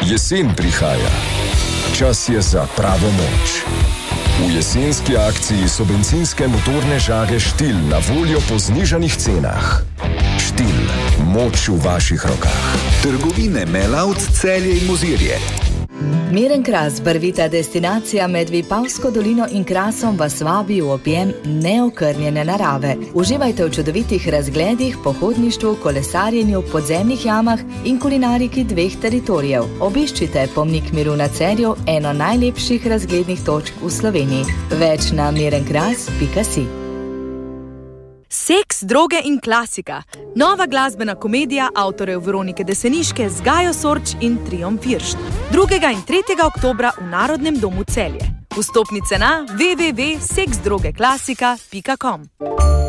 Jesen prihaja. Čas je za pravo moč. V jesenski akciji so bencinske motorne žage Štil na voljo po znižanih cenah. Štil. Moč v vaših rokah. Trgovine Melavc, Celje in Mozirje. Miren Kras, barvita destinacija med Vipavsko dolino in Krasom, vas vabi v objem neokrnjene narave. Uživajte v čudovitih razgledih, pohodništvu, kolesarjenju, podzemnih jamah in kulinariki 2 teritorijev. Obiščite Pomnik miru na Celju, eno najlepših razglednih točk v Sloveniji. Več na mirenkras.si. Seks, droge in klasika. Nova glasbena komedija avtorjev Veronike Deseniške z Gajo Sorč in Triom Firšt. 2. in 3. oktobra v Narodnem domu Celje. Vstopnice na www.seksdrogeklasika.com.